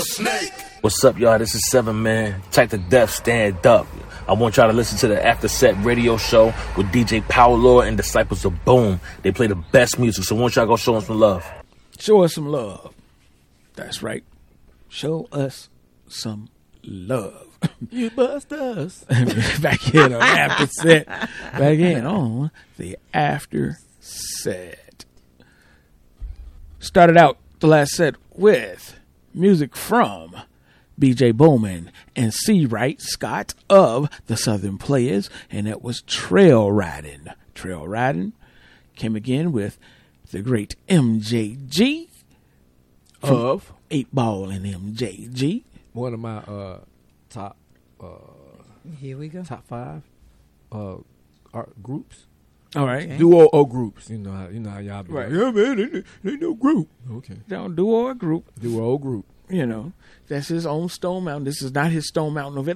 snake. What's up, y'all? This is 7 Man. Type to death, stand up. I want y'all to listen to the After Set radio show with DJ Power Lord and Disciples of Boom. They play the best music, so I want y'all to go show them some love. Show us some love. That's right. Show us some love. You bust us. Back in on After Set. Back in on the After Set. Started out the last set with music from B.J. Bowman and C. Wright Scott of the Southern Players, and that was Trail Riding. Trail Riding came again with the great MJG of 8 Ball and MJG. One of my top Here we go. top 5 art groups. All right. Okay. Duo or groups. You know how y'all be Right. like, yeah, man, ain't no group. Okay. Down duo or group, Duo or group. you know. That's his own Stone Mountain. This is not his Stone Mountain of